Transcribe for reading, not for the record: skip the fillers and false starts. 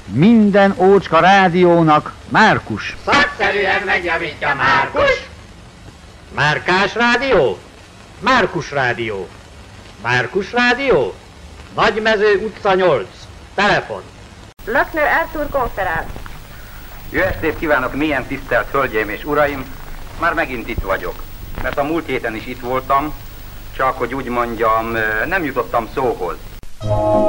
Minden ócska rádiónak Márkus. Szakszerűen megjavítja Márkus. Márkás rádió? Márkus rádió. Márkus rádió? Nagymező utca 8. Telefon. Löknő Arthur konferál. Jó estét kívánok, mélyen tisztelt hölgyeim és uraim! Már megint itt vagyok, mert a múlt héten is itt voltam, csak hogy úgy mondjam, nem jutottam szóhoz.